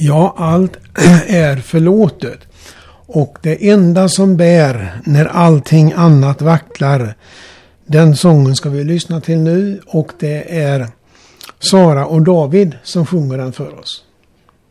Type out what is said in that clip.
Ja, allt är förlåtet. Och det enda som bär när allting annat vacklar, den sången ska vi lyssna till nu, och det är Sara och David som sjunger den för oss.